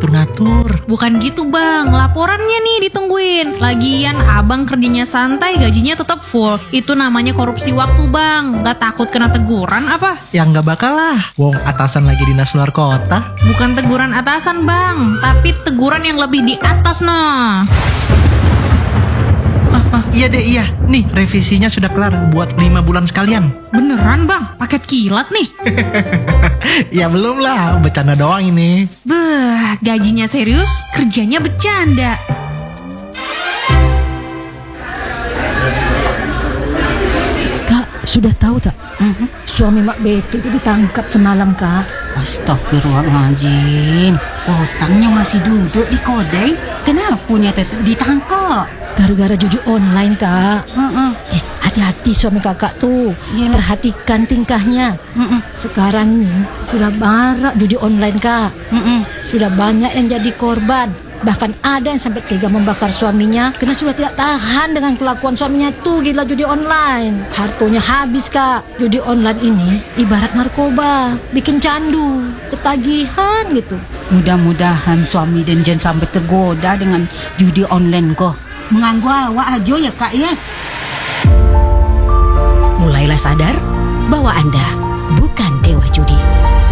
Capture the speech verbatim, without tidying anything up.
ngatur-ngatur. Bukan gitu bang, laporannya nih ditungguin. Lagian abang kerjanya santai, gajinya tetap full. Itu namanya korupsi waktu bang. Gak takut kena teguran apa? Ya nggak bakal lah, wong atasan lagi dinas luar kota. Bukan teguran atasan bang, tapi teguran yang lebih di atas nah. Ah, ah, iya deh iya, nih revisinya sudah kelar buat lima bulan sekalian. Beneran bang, paket kilat nih. Ya belum lah, bercanda doang ini. Beh, gajinya serius, kerjanya bercanda. Kak, sudah tahu tak? Mm-hmm. Suami Mak Betty itu ditangkap semalam, Kak. Astagfirullahaladzim, utangnya masih duduk di kodai. Kenapa punya tetap ditangkap? Gara-gara judi online, Kak. Mm-mm. Eh, hati-hati suami kakak tuh. Yalah. Perhatikan tingkahnya. Mm-mm. Sekarang nih sudah marak judi online, Kak. Mm-mm. Sudah banyak yang jadi korban. Bahkan ada yang sampai tega membakar suaminya karena sudah tidak tahan dengan kelakuan suaminya tuh gila judi online. Hartonya habis, Kak. Judi online ini ibarat narkoba, bikin candu, ketagihan gitu. Mudah-mudahan suami dan Jen sampai tergoda dengan judi online kok. Mengganggu awak aja ya kak ya. Mulailah sadar bahwa Anda bukan dewa judi.